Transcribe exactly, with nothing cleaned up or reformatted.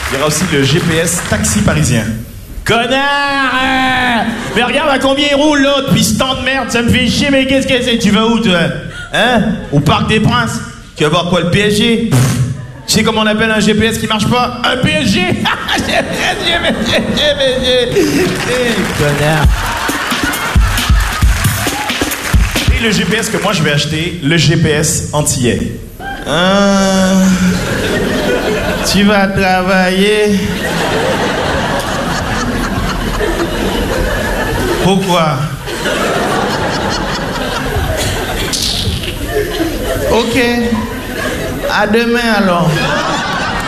Il y aura aussi le G P S taxi parisien. Connard! euh, Mais regarde à combien il roule l'autre, puis ce temps de merde, ça me fait chier, mais qu'est-ce que c'est? Tu vas où, toi? Hein? Au Parc des Princes? Tu vas voir quoi, le P S G? Pff, tu sais comment on appelle un G P S qui marche pas? Un P S G! G P S, G P S, G P S, connard! Et le G P S que moi je vais acheter, le G P S antillais. Hein? Tu vas travailler? Pourquoi? Ok. À demain alors.